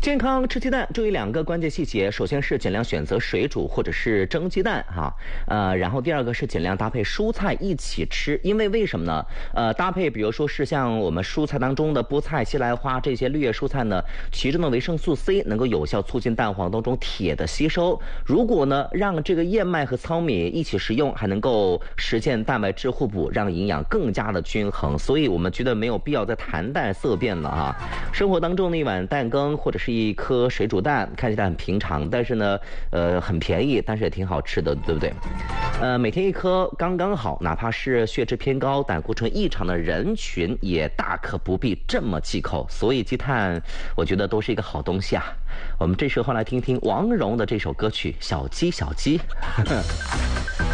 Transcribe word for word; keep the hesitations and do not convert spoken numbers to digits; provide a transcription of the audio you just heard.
健康吃鸡蛋，注意两个关键细节。首先是尽量选择水煮或者是蒸鸡蛋哈，呃，然后第二个是尽量搭配蔬菜一起吃，因为为什么呢？呃，搭配比如说是像我们蔬菜当中的菠菜、西兰花这些绿叶蔬菜呢，其中的维生素 C 能够有效促进蛋黄当中铁的吸收。如果呢让这个燕麦和糙米一起食用，还能够实现蛋白质互补，让营养更加的均衡。所以我们觉得没有必要再谈蛋色变了啊。生活当中的一碗蛋羹或者是一颗水煮蛋，看起来很平常，但是呢，呃，很便宜，但是也挺好吃的，对不对？呃，每天一颗刚刚好，哪怕是血脂偏高、胆固醇异常的人群，也大可不必这么忌口。所以鸡蛋，我觉得都是一个好东西啊。我们这时候来听听王蓉的这首歌曲《小鸡小鸡》。